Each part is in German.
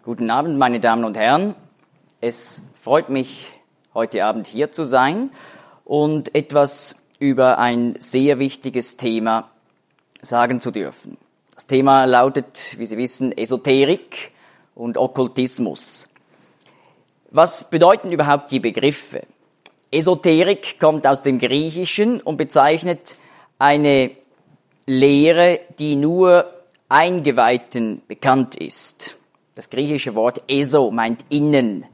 Guten Abend, meine Damen und Herren. Es freut mich, heute Abend hier zu sein und etwas über ein sehr wichtiges Thema sagen zu dürfen. Das Thema lautet, wie Sie wissen, Esoterik und Okkultismus. Was bedeuten überhaupt die Begriffe? Esoterik kommt aus dem Griechischen und bezeichnet eine Lehre, die nur Eingeweihten bekannt ist. Das griechische Wort eso meint innen,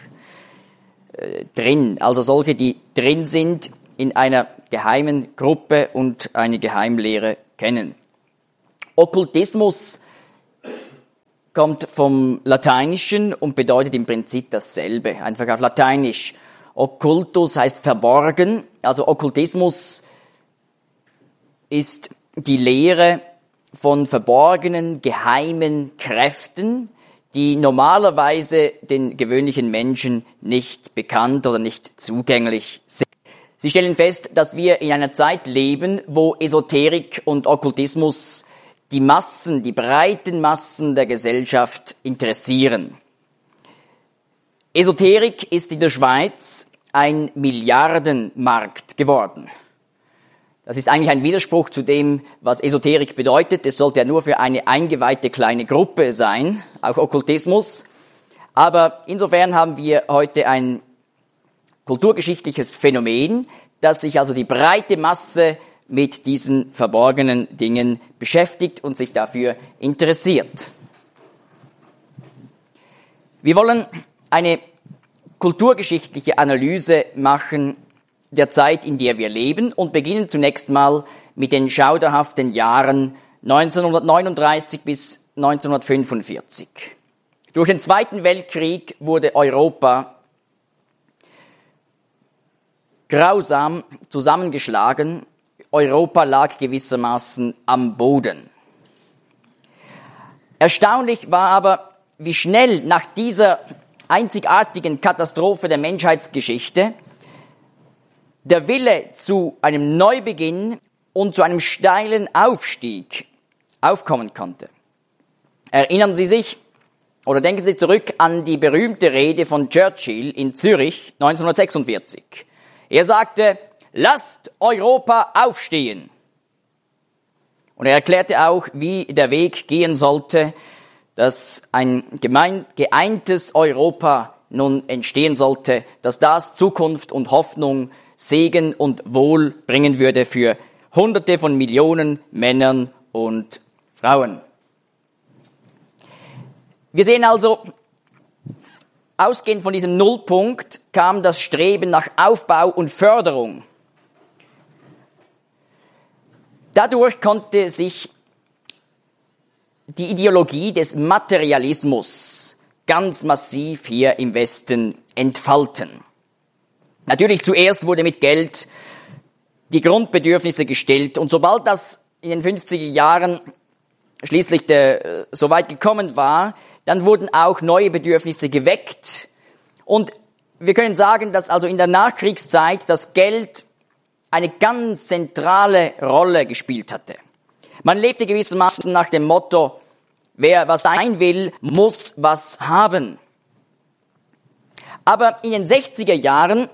drin. Also solche, die drin sind in einer geheimen Gruppe und eine Geheimlehre kennen. Okkultismus kommt vom Lateinischen und bedeutet im Prinzip dasselbe, einfach auf Lateinisch. Okkultus heißt verborgen, also Okkultismus ist die Lehre von verborgenen, geheimen Kräften, die normalerweise den gewöhnlichen Menschen nicht bekannt oder nicht zugänglich sind. Sie stellen fest, dass wir in einer Zeit leben, wo Esoterik und Okkultismus die Massen, die breiten Massen der Gesellschaft interessieren. Esoterik ist in der Schweiz ein Milliardenmarkt geworden. Das ist eigentlich ein Widerspruch zu dem, was Esoterik bedeutet. Es sollte ja nur für eine eingeweihte kleine Gruppe sein, auch Okkultismus. Aber insofern haben wir heute ein kulturgeschichtliches Phänomen, dass sich also die breite Masse mit diesen verborgenen Dingen beschäftigt und sich dafür interessiert. Wir wollen eine kulturgeschichtliche Analyse machen der Zeit, in der wir leben, und beginnen zunächst mal mit den schauderhaften Jahren 1939 bis 1945. Durch den Zweiten Weltkrieg wurde Europa grausam zusammengeschlagen. Europa lag gewissermaßen am Boden. Erstaunlich war aber, wie schnell nach dieser einzigartigen Katastrophe der Menschheitsgeschichte der Wille zu einem Neubeginn und zu einem steilen Aufstieg aufkommen konnte. Erinnern Sie sich oder denken Sie zurück an die berühmte Rede von Churchill in Zürich 1946. Er sagte, lasst Europa aufstehen. Und er erklärte auch, wie der Weg gehen sollte, dass ein geeintes Europa nun entstehen sollte, dass das Zukunft und Hoffnung, Segen und Wohl bringen würde für Hunderte von Millionen Männern und Frauen. Wir sehen also, ausgehend von diesem Nullpunkt kam das Streben nach Aufbau und Förderung. Dadurch konnte sich die Ideologie des Materialismus ganz massiv hier im Westen entfalten. Natürlich zuerst wurde mit Geld die Grundbedürfnisse gestellt, und sobald das in den 50er Jahren schließlich so weit gekommen war, dann wurden auch neue Bedürfnisse geweckt. Und wir können sagen, dass also in der Nachkriegszeit das Geld eine ganz zentrale Rolle gespielt hatte. Man lebte gewissermaßen nach dem Motto, wer was sein will, muss was haben. Aber in den 60er Jahren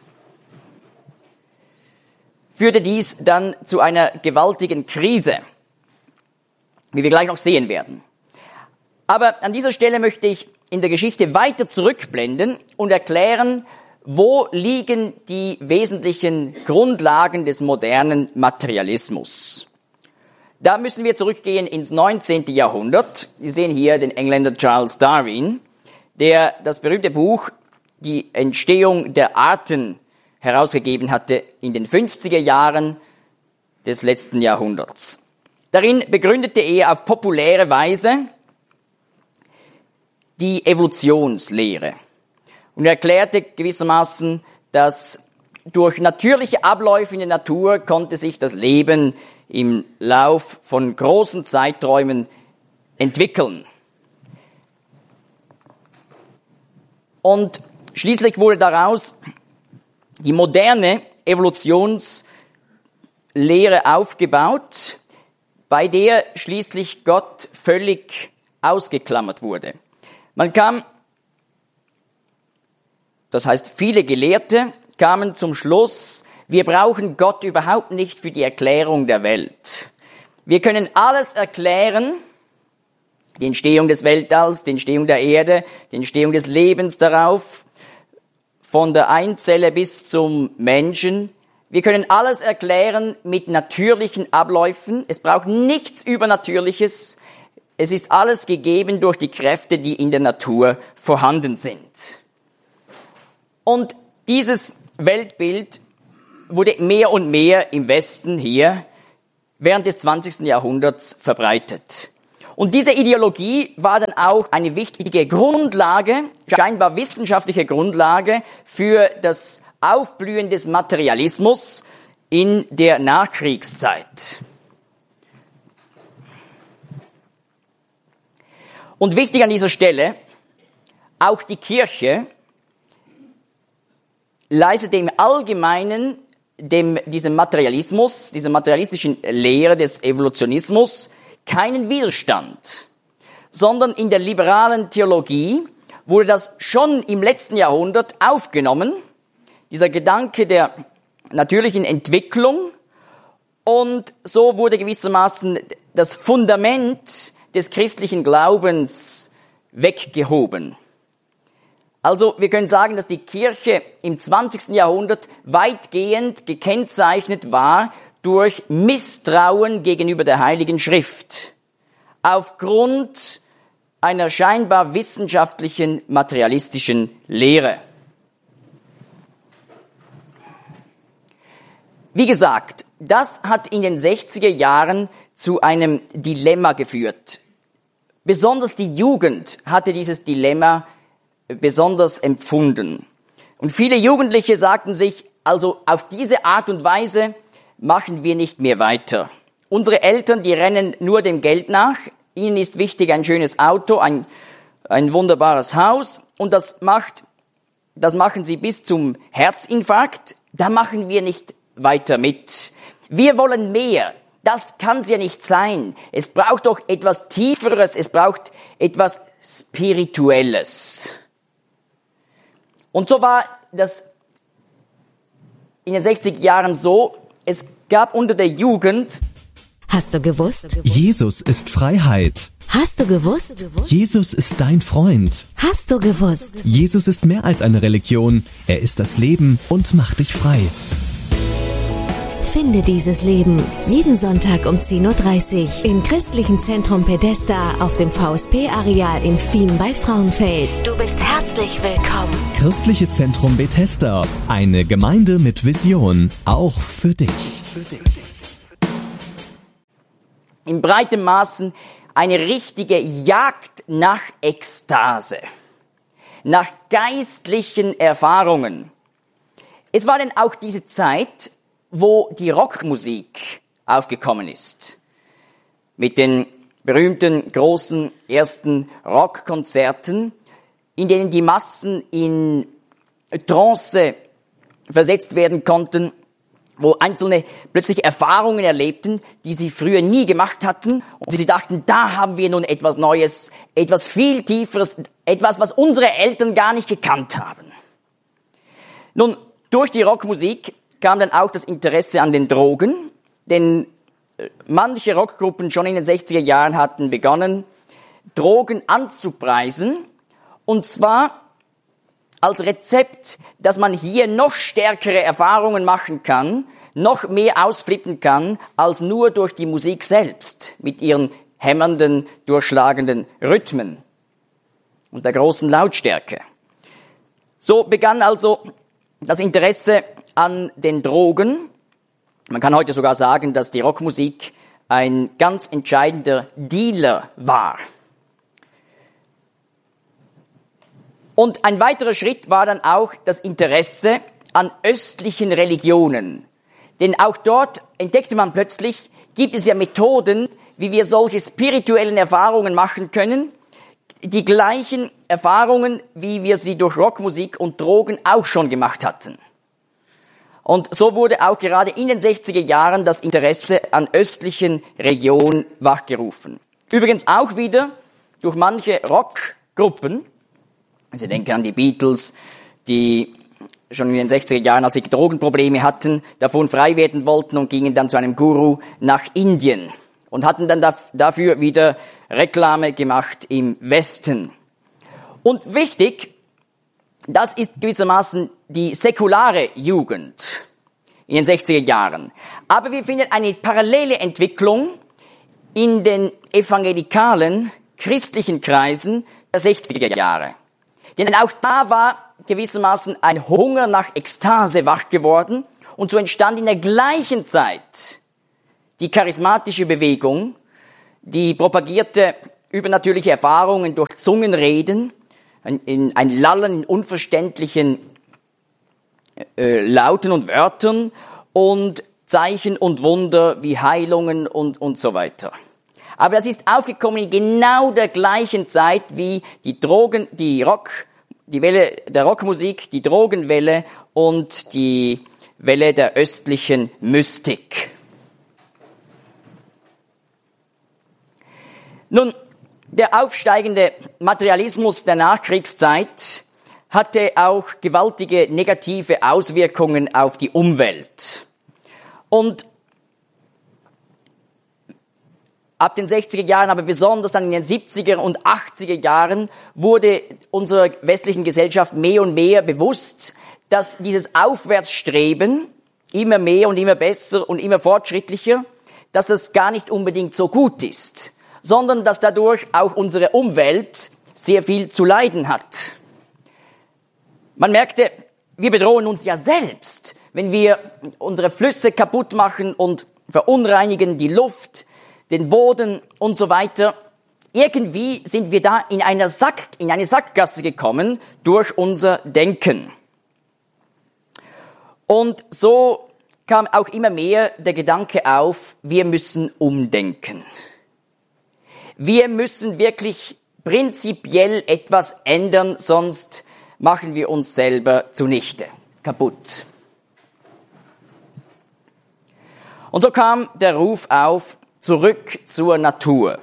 führte dies dann zu einer gewaltigen Krise, wie wir gleich noch sehen werden. Aber an dieser Stelle möchte ich in der Geschichte weiter zurückblenden und erklären, wo liegen die wesentlichen Grundlagen des modernen Materialismus. Da müssen wir zurückgehen ins 19. Jahrhundert. Wir sehen hier den Engländer Charles Darwin, der das berühmte Buch Die Entstehung der Arten herausgegeben hatte in den 50er Jahren des letzten Jahrhunderts. Darin begründete er auf populäre Weise die Evolutionslehre und erklärte gewissermaßen, dass durch natürliche Abläufe in der Natur konnte sich das Leben im Lauf von großen Zeiträumen entwickeln. Und schließlich wurde daraus die moderne Evolutionslehre aufgebaut, bei der schließlich Gott völlig ausgeklammert wurde. Das heißt, viele Gelehrte kamen zum Schluss, wir brauchen Gott überhaupt nicht für die Erklärung der Welt. Wir können alles erklären, die Entstehung des Weltalls, die Entstehung der Erde, die Entstehung des Lebens darauf, von der Einzelle bis zum Menschen. Wir können alles erklären mit natürlichen Abläufen. Es braucht nichts Übernatürliches. Es ist alles gegeben durch die Kräfte, die in der Natur vorhanden sind. Und dieses Weltbild wurde mehr und mehr im Westen hier während des 20. Jahrhunderts verbreitet. Und diese Ideologie war dann auch eine wichtige Grundlage, scheinbar wissenschaftliche Grundlage für das Aufblühen des Materialismus in der Nachkriegszeit. Und wichtig an dieser Stelle, auch die Kirche leistete im Allgemeinen diesem Materialismus, dieser materialistischen Lehre des Evolutionismus keinen Widerstand, sondern in der liberalen Theologie wurde das schon im letzten Jahrhundert aufgenommen, dieser Gedanke der natürlichen Entwicklung, und so wurde gewissermaßen das Fundament des christlichen Glaubens weggehoben. Also wir können sagen, dass die Kirche im 20. Jahrhundert weitgehend gekennzeichnet war durch Misstrauen gegenüber der Heiligen Schrift, aufgrund einer scheinbar wissenschaftlichen, materialistischen Lehre. Wie gesagt, das hat in den 60er Jahren zu einem Dilemma geführt. Besonders die Jugend hatte dieses Dilemma besonders empfunden. Und viele Jugendliche sagten sich, also auf diese Art und Weise machen wir nicht mehr weiter. Unsere Eltern, die rennen nur dem Geld nach. Ihnen ist wichtig ein schönes Auto, ein wunderbares Haus, und das machen sie bis zum Herzinfarkt. Da machen wir nicht weiter mit. Wir wollen mehr. Das kann's ja nicht sein. Es braucht doch etwas Tieferes, es braucht etwas Spirituelles. Und so war das in den 60 Jahren so, es gab unter der Jugend... Hast du gewusst? Jesus ist Freiheit. Hast du gewusst? Jesus ist dein Freund. Hast du gewusst? Jesus ist mehr als eine Religion. Er ist das Leben und macht dich frei. Finde dieses Leben jeden Sonntag um 10.30 Uhr im Christlichen Zentrum Pedesta auf dem VSP-Areal in Fien bei Frauenfeld. Du bist herzlich willkommen. Christliches Zentrum Bethesda. Eine Gemeinde mit Vision. Auch für dich. In breitem Maßen eine richtige Jagd nach Ekstase, nach geistlichen Erfahrungen. Es war denn auch diese Zeit, wo die Rockmusik aufgekommen ist. Mit den berühmten, großen, ersten Rockkonzerten, in denen die Massen in Trance versetzt werden konnten, wo Einzelne plötzlich Erfahrungen erlebten, die sie früher nie gemacht hatten. Und sie dachten, da haben wir nun etwas Neues, etwas viel Tieferes, etwas, was unsere Eltern gar nicht gekannt haben. Nun, durch die Rockmusik kam dann auch das Interesse an den Drogen, denn manche Rockgruppen schon in den 60er Jahren hatten begonnen, Drogen anzupreisen, und zwar als Rezept, dass man hier noch stärkere Erfahrungen machen kann, noch mehr ausflippen kann, als nur durch die Musik selbst, mit ihren hämmernden, durchschlagenden Rhythmen und der großen Lautstärke. So begann also das Interesse an den Drogen. Man kann heute sogar sagen, dass die Rockmusik ein ganz entscheidender Dealer war. Und ein weiterer Schritt war dann auch das Interesse an östlichen Religionen. Denn auch dort entdeckte man plötzlich, gibt es ja Methoden, wie wir solche spirituellen Erfahrungen machen können, die gleichen Erfahrungen, wie wir sie durch Rockmusik und Drogen auch schon gemacht hatten. Und so wurde auch gerade in den 60er Jahren das Interesse an östlichen Regionen wachgerufen. Übrigens auch wieder durch manche Rockgruppen, Sie denken an die Beatles, die schon in den 60er Jahren, als sie Drogenprobleme hatten, davon frei werden wollten und gingen dann zu einem Guru nach Indien und hatten dann dafür wieder Reklame gemacht im Westen. Und wichtig, das ist gewissermaßen die säkulare Jugend in den 60er Jahren. Aber wir finden eine parallele Entwicklung in den evangelikalen, christlichen Kreisen der 60er Jahre. Denn auch da war gewissermaßen ein Hunger nach Ekstase wach geworden und so entstand in der gleichen Zeit die charismatische Bewegung, die propagierte übernatürliche Erfahrungen durch Zungenreden, ein Lallen in unverständlichen Lauten und Wörtern und Zeichen und Wunder wie Heilungen und so weiter. Aber das ist aufgekommen in genau der gleichen Zeit wie die Welle der Rockmusik, die Drogenwelle und die Welle der östlichen Mystik. Nun, der aufsteigende Materialismus der Nachkriegszeit hatte auch gewaltige negative Auswirkungen auf die Umwelt. Und ab den 60er Jahren, aber besonders dann in den 70er und 80er Jahren wurde unserer westlichen Gesellschaft mehr und mehr bewusst, dass dieses Aufwärtsstreben immer mehr und immer besser und immer fortschrittlicher, dass das gar nicht unbedingt so gut ist, sondern dass dadurch auch unsere Umwelt sehr viel zu leiden hat. Man merkte, wir bedrohen uns ja selbst, wenn wir unsere Flüsse kaputt machen und verunreinigen die Luft, den Boden und so weiter. Irgendwie sind wir da in eine Sackgasse gekommen durch unser Denken. Und so kam auch immer mehr der Gedanke auf, wir müssen umdenken. Wir müssen wirklich prinzipiell etwas ändern, sonst machen wir uns selber zunichte, kaputt. Und so kam der Ruf auf, zurück zur Natur.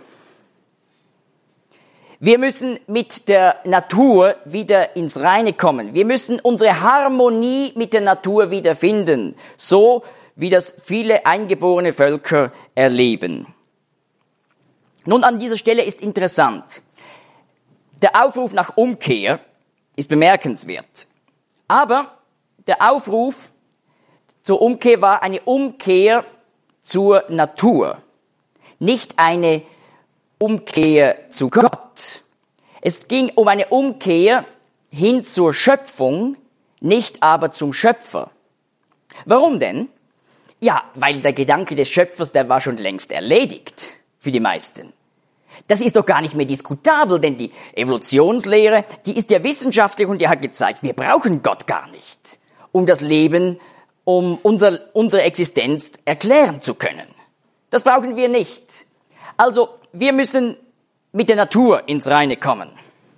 Wir müssen mit der Natur wieder ins Reine kommen. Wir müssen unsere Harmonie mit der Natur wiederfinden, so wie das viele eingeborene Völker erleben. Nun, an dieser Stelle ist interessant. Der Aufruf nach Umkehr ist bemerkenswert. Aber der Aufruf zur Umkehr war eine Umkehr zur Natur, nicht eine Umkehr zu Gott. Es ging um eine Umkehr hin zur Schöpfung, nicht aber zum Schöpfer. Warum denn? Ja, weil der Gedanke des Schöpfers, der war schon längst erledigt für die meisten. Das ist doch gar nicht mehr diskutabel, denn die Evolutionslehre, die ist ja wissenschaftlich und die hat gezeigt, wir brauchen Gott gar nicht, um das Leben, um unsere Existenz erklären zu können. Das brauchen wir nicht. Also, wir müssen mit der Natur ins Reine kommen.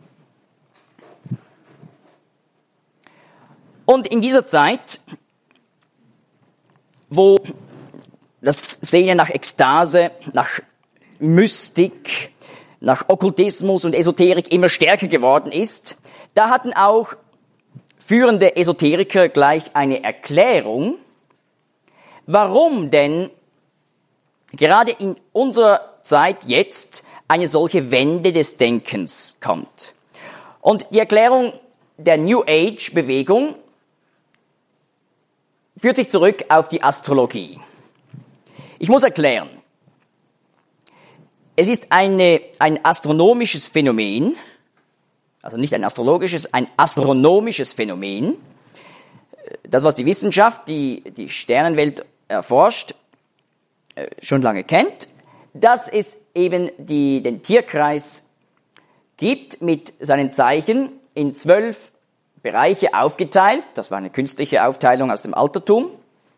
Und in dieser Zeit, wo das Sehnen nach Ekstase, nach Mystik, nach Okkultismus und Esoterik immer stärker geworden ist, da hatten auch führende Esoteriker gleich eine Erklärung, warum denn gerade in unserer Zeit jetzt eine solche Wende des Denkens kommt. Und die Erklärung der New Age Bewegung führt sich zurück auf die Astrologie. Ich muss erklären, es ist ein astronomisches Phänomen, also nicht ein astrologisches, ein astronomisches Phänomen, das, was die Wissenschaft, die Sternenwelt erforscht, schon lange kennt, dass es eben den Tierkreis gibt mit seinen Zeichen in 12 Bereiche aufgeteilt. Das war eine künstliche Aufteilung aus dem Altertum.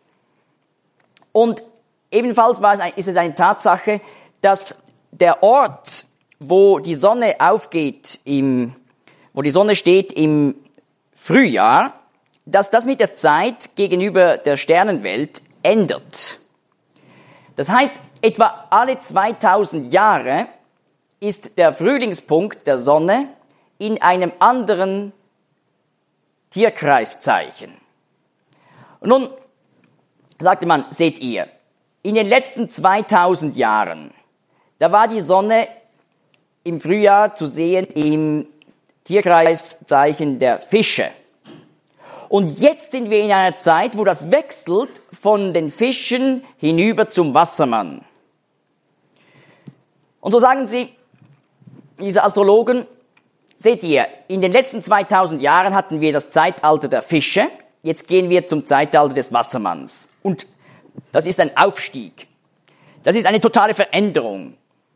Und ebenfalls ist es eine Tatsache, dass der Ort, wo die Sonne aufgeht, wo die Sonne steht im Frühjahr, dass das mit der Zeit gegenüber der Sternenwelt ändert. Das heißt, etwa alle 2000 Jahre ist der Frühlingspunkt der Sonne in einem anderen Tierkreiszeichen. Und nun sagte man, seht ihr, in den letzten 2000 Jahren, da war die Sonne im Frühjahr zu sehen im Tierkreiszeichen der Fische. Und jetzt sind wir in einer Zeit, wo das wechselt von den Fischen hinüber zum Wassermann. Und so sagen sie, diese Astrologen, seht ihr, in den letzten 2000 Jahren hatten wir das Zeitalter der Fische, jetzt gehen wir zum Zeitalter des Wassermanns. Und das ist ein Aufstieg. Das ist eine totale Veränderung.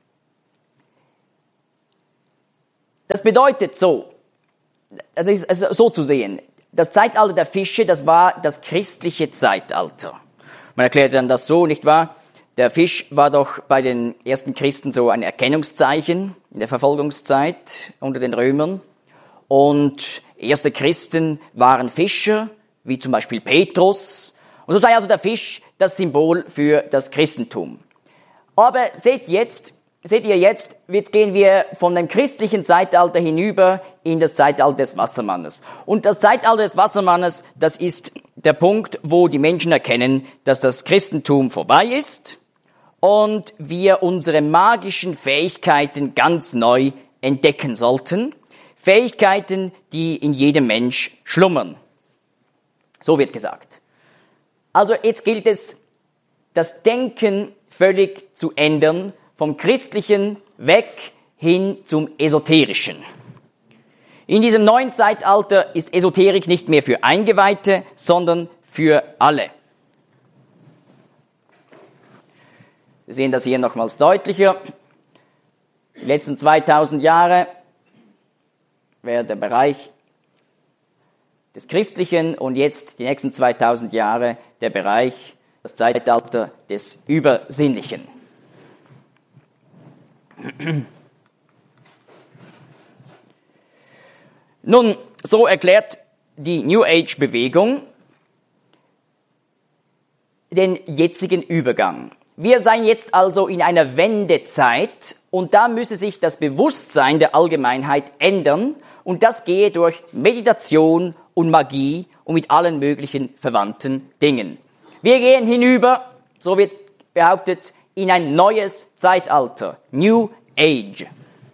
Das bedeutet so, also ist so zu sehen, das Zeitalter der Fische, das war das christliche Zeitalter. Man erklärt dann das so, nicht wahr? Der Fisch war doch bei den ersten Christen so ein Erkennungszeichen in der Verfolgungszeit unter den Römern. Und erste Christen waren Fischer, wie zum Beispiel Petrus. Und so sei also der Fisch das Symbol für das Christentum. Aber seht ihr jetzt, gehen wir von dem christlichen Zeitalter hinüber in das Zeitalter des Wassermannes. Und das Zeitalter des Wassermannes, das ist der Punkt, wo die Menschen erkennen, dass das Christentum vorbei ist und wir unsere magischen Fähigkeiten ganz neu entdecken sollten. Fähigkeiten, die in jedem Mensch schlummern. So wird gesagt. Also jetzt gilt es, das Denken völlig zu ändern, vom Christlichen weg hin zum Esoterischen. In diesem neuen Zeitalter ist Esoterik nicht mehr für Eingeweihte, sondern für alle. Wir sehen das hier nochmals deutlicher. Die letzten 2000 Jahre wäre der Bereich des Christlichen und jetzt die nächsten 2000 Jahre der Bereich, das Zeitalter des Übersinnlichen. Nun, so erklärt die New Age-Bewegung den jetzigen Übergang. Wir seien jetzt also in einer Wendezeit und da müsse sich das Bewusstsein der Allgemeinheit ändern und das gehe durch Meditation und Magie und mit allen möglichen verwandten Dingen. Wir gehen hinüber, so wird behauptet, in ein neues Zeitalter, New Age.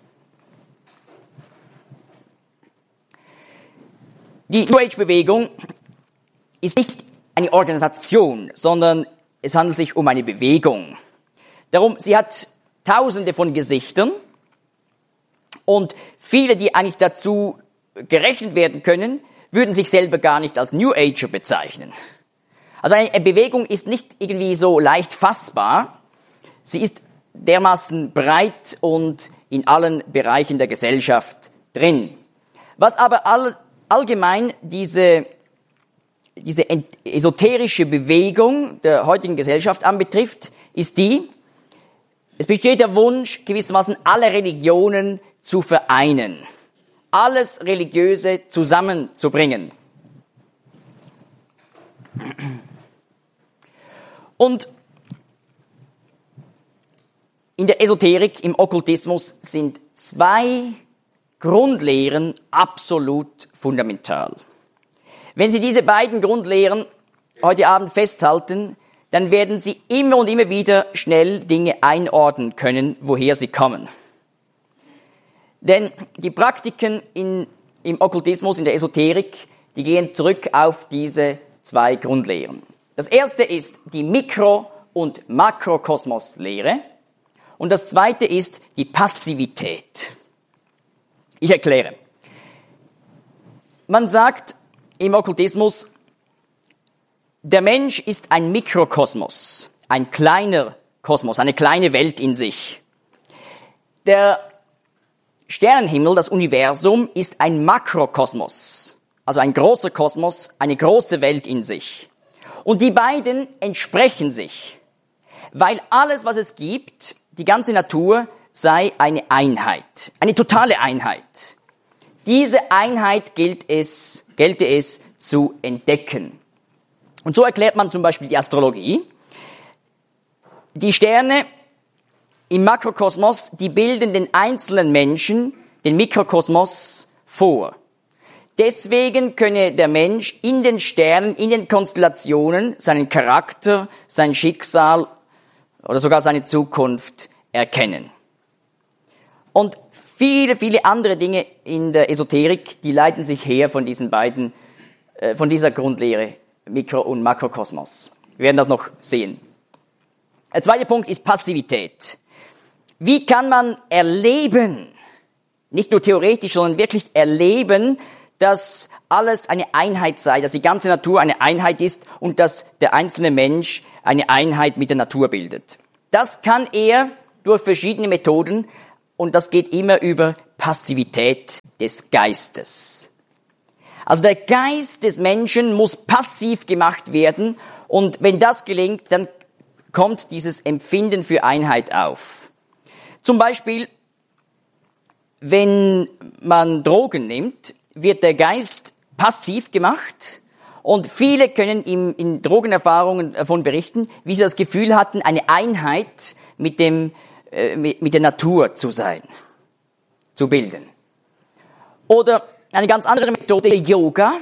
Die New Age-Bewegung ist nicht eine Organisation, sondern es handelt sich um eine Bewegung. Darum, sie hat Tausende von Gesichtern und viele, die eigentlich dazu gerechnet werden können, würden sich selber gar nicht als New Ager bezeichnen. Also eine Bewegung ist nicht irgendwie so leicht fassbar. Sie ist dermaßen breit und in allen Bereichen der Gesellschaft drin. Was aber allgemein diese esoterische Bewegung der heutigen Gesellschaft anbetrifft, ist es besteht der Wunsch, gewissermaßen alle Religionen zu vereinen, alles Religiöse zusammenzubringen. Und in der Esoterik, im Okkultismus sind zwei Grundlehren absolut fundamental. Wenn Sie diese beiden Grundlehren heute Abend festhalten, dann werden Sie immer und immer wieder schnell Dinge einordnen können, woher sie kommen. Denn die Praktiken im Okkultismus, in der Esoterik, die gehen zurück auf diese zwei Grundlehren. Das erste ist die Mikro- und Makrokosmos-Lehre und das zweite ist die Passivität. Ich erkläre. Man sagt im Okkultismus, der Mensch ist ein Mikrokosmos, ein kleiner Kosmos, eine kleine Welt in sich. Der Sternenhimmel, das Universum, ist ein Makrokosmos, also ein großer Kosmos, eine große Welt in sich. Und die beiden entsprechen sich, weil alles, was es gibt, die ganze Natur, sei eine Einheit, eine totale Einheit. Diese Einheit gelte es zu entdecken. Und so erklärt man zum Beispiel die Astrologie. Die Sterne im Makrokosmos, die bilden den einzelnen Menschen, den Mikrokosmos, vor. Deswegen könne der Mensch in den Sternen, in den Konstellationen seinen Charakter, sein Schicksal oder sogar seine Zukunft erkennen. Und viele, viele andere Dinge in der Esoterik, die leiten sich her von diesen beiden, von dieser Grundlehre, Mikro- und Makrokosmos. Wir werden das noch sehen. Der zweite Punkt ist Passivität. Wie kann man erleben, nicht nur theoretisch, sondern wirklich erleben, dass alles eine Einheit sei, dass die ganze Natur eine Einheit ist und dass der einzelne Mensch eine Einheit mit der Natur bildet. Das kann er durch verschiedene Methoden und das geht immer über Passivität des Geistes. Also der Geist des Menschen muss passiv gemacht werden und wenn das gelingt, dann kommt dieses Empfinden für Einheit auf. Zum Beispiel, wenn man Drogen nimmt, wird der Geist passiv gemacht und viele können ihm in Drogenerfahrungen davon berichten, wie sie das Gefühl hatten, eine Einheit mit der Natur zu sein, zu bilden. Oder eine ganz andere Methode, Yoga,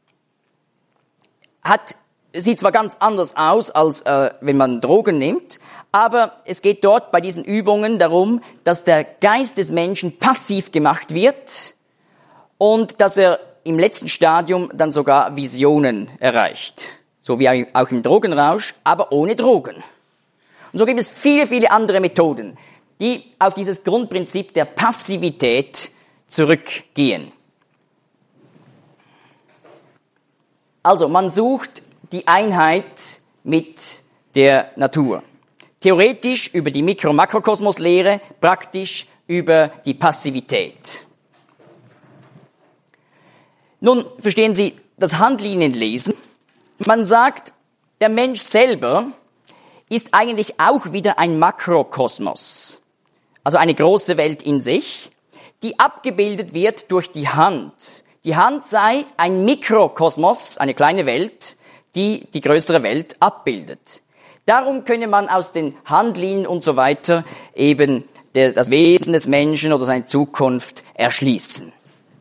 sieht zwar ganz anders aus, als wenn man Drogen nimmt, aber es geht dort bei diesen Übungen darum, dass der Geist des Menschen passiv gemacht wird und dass er im letzten Stadium dann sogar Visionen erreicht. So wie auch im Drogenrausch, aber ohne Drogen. Und so gibt es viele, viele andere Methoden, die auf dieses Grundprinzip der Passivität zurückgehen. Also, man sucht die Einheit mit der Natur. Theoretisch über die Mikro- und Makrokosmos-Lehre, praktisch über die Passivität. Nun verstehen Sie das Handlinienlesen. Man sagt, der Mensch selber ist eigentlich auch wieder ein Makrokosmos, also eine große Welt in sich, die abgebildet wird durch die Hand. Die Hand sei ein Mikrokosmos, eine kleine Welt, die die größere Welt abbildet. Darum könne man aus den Handlinien und so weiter eben das Wesen des Menschen oder seine Zukunft erschließen.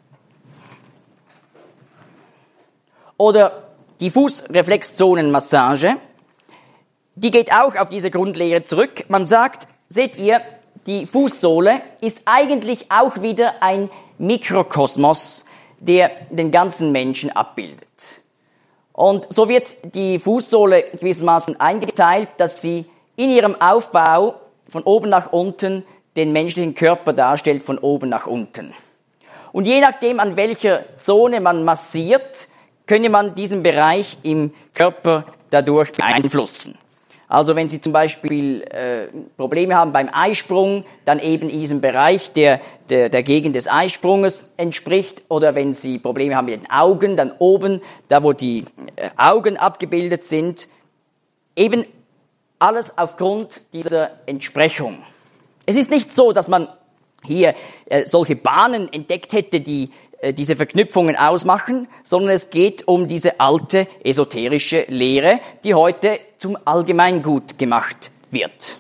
Oder die Fußreflexzonenmassage, die geht auch auf diese Grundlehre zurück. Man sagt, seht ihr, die Fußsohle ist eigentlich auch wieder ein Mikrokosmos, der den ganzen Menschen abbildet. Und so wird die Fußsohle gewissermaßen eingeteilt, dass sie in ihrem Aufbau von oben nach unten den menschlichen Körper darstellt, von oben nach unten. Und je nachdem, an welcher Zone man massiert, könne man diesen Bereich im Körper dadurch beeinflussen. Also wenn Sie zum Beispiel Probleme haben beim Eisprung, dann eben in diesem Bereich, der Gegend des Eisprunges entspricht. Oder wenn Sie Probleme haben mit den Augen, dann oben, da wo die Augen abgebildet sind. Eben alles aufgrund dieser Entsprechung. Es ist nicht so, dass man hier solche Bahnen entdeckt hätte, die diese Verknüpfungen ausmachen, sondern es geht um diese alte esoterische Lehre, die heute zum Allgemeingut gemacht wird.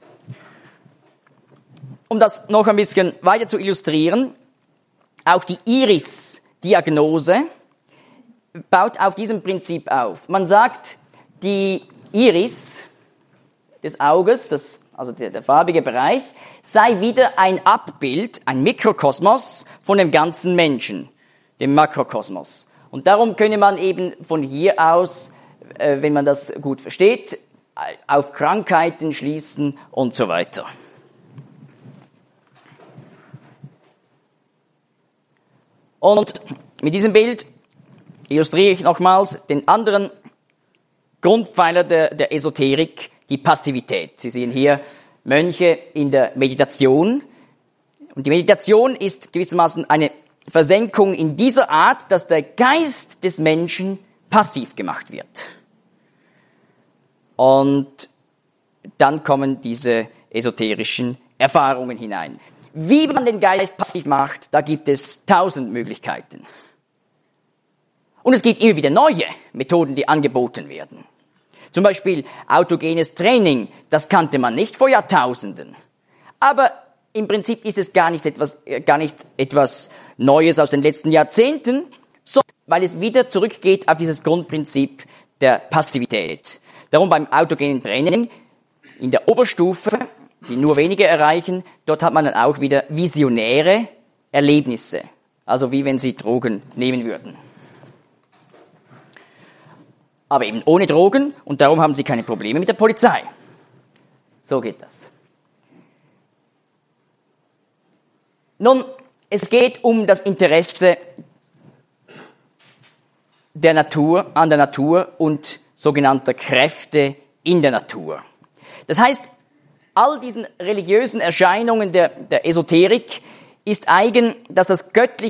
Um das noch ein bisschen weiter zu illustrieren, auch die Iris-Diagnose baut auf diesem Prinzip auf. Man sagt, die Iris des Auges, also der farbige Bereich, sei wieder ein Abbild, ein Mikrokosmos von dem ganzen Menschen, dem Makrokosmos. Und darum könne man eben von hier aus, wenn man das gut versteht, auf Krankheiten schließen und so weiter. Und mit diesem Bild illustriere ich nochmals den anderen Grundpfeiler der Esoterik, die Passivität. Sie sehen hier Mönche in der Meditation. Und die Meditation ist gewissermaßen eine Versenkung in dieser Art, dass der Geist des Menschen passiv gemacht wird. Und dann kommen diese esoterischen Erfahrungen hinein. Wie man den Geist passiv macht, da gibt es 1000 Möglichkeiten. Und es gibt immer wieder neue Methoden, die angeboten werden. Zum Beispiel autogenes Training, das kannte man nicht vor Jahrtausenden. Aber im Prinzip ist es gar nicht etwas Neues aus den letzten Jahrzehnten, sondern weil es wieder zurückgeht auf dieses Grundprinzip der Passivität. Darum beim autogenen Training in der Oberstufe, die nur wenige erreichen, dort hat man dann auch wieder visionäre Erlebnisse. Also wie wenn sie Drogen nehmen würden. Aber eben ohne Drogen und darum haben sie keine Probleme mit der Polizei. So geht das. Nun, es geht um das Interesse der Natur, an der Natur und sogenannter Kräfte in der Natur. Das heißt, all diesen religiösen Erscheinungen der Esoterik ist eigen, dass das Göttliche